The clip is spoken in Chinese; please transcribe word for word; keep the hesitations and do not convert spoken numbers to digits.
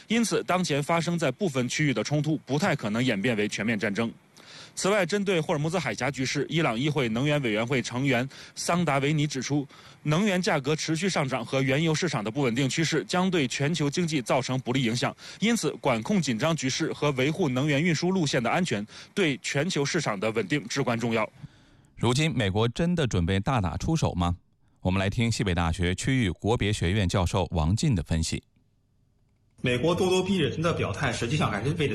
因此当前发生在部分区域的冲突不太可能演变为全面战争。此外，针对霍尔木兹海峡局势，伊朗议会能源委员会成员桑达维尼指出，能源价格持续上涨和原油市场的不稳定趋势将对全球经济造成不利影响，因此管控紧张局势和维护能源运输路线的安全对全球市场的稳定至关重要。 如今，美国真的准备大打出手吗？我们来听西北大学区域国别学院教授王进的分析。 美国咄咄逼人的表态，实际上还是为了